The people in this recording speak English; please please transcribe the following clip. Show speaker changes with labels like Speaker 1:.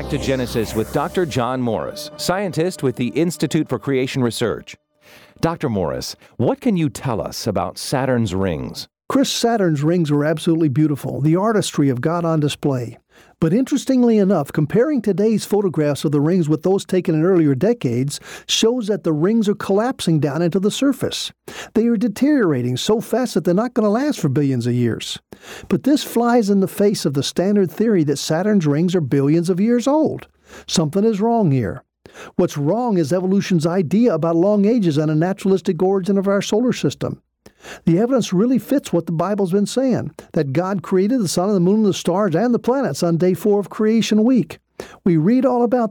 Speaker 1: Back to Genesis with Dr. John Morris, scientist with the Institute for Creation Research. Dr. Morris, what can you tell us about Saturn's rings?
Speaker 2: Chris, Saturn's rings are absolutely beautiful, the artistry of God on display. But interestingly enough, comparing today's photographs of the rings with those taken in earlier decades shows that the rings are collapsing down into the surface. They are deteriorating so fast that they're not going to last for billions of years. But this flies in the face of the standard theory that Saturn's rings are billions of years old. Something is wrong here. What's wrong is evolution's idea about long ages and a naturalistic origin of our solar system. The evidence really fits what the Bible's been saying, that God created the sun and the moon and the stars and the planets on day 4 of creation week. We read all about